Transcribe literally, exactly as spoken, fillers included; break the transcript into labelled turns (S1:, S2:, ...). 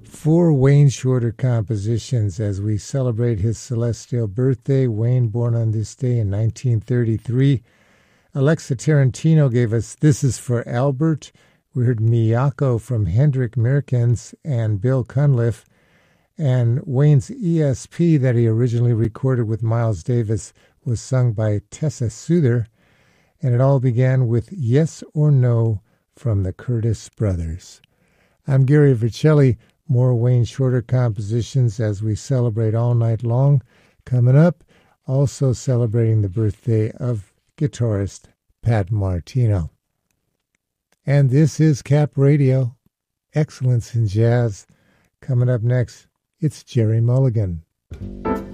S1: Four Wayne Shorter compositions as we celebrate his celestial birthday. Wayne, born on this day in nineteen thirty-three. Alexa Tarantino gave us This Is for Albert. We heard Miyako from Hendrik Merkens and Bill Cunliffe. And Wayne's E S P that he originally recorded with Miles Davis was sung by Tessa Souther. And it all began with Yes or No from the Curtis Brothers. I'm Gary Vercelli. More Wayne Shorter compositions as we celebrate all night long. Coming up, also celebrating the birthday of guitarist Pat Martino. And this is Cap Radio, Excellence in Jazz. Coming up next, it's Jerry Mulligan.